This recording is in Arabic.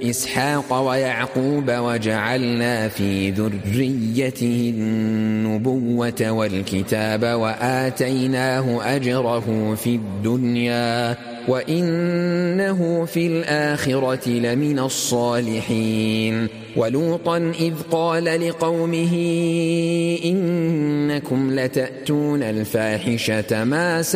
إسحاق ويعقوب وجعلنا في ذريته النبوة والكتاب وآتيناه أجره في الدنيا وإنه في الآخرة لمن الصالحين. ولوطا إذ قال لقومه إنكم لتأتون الفاحشة ما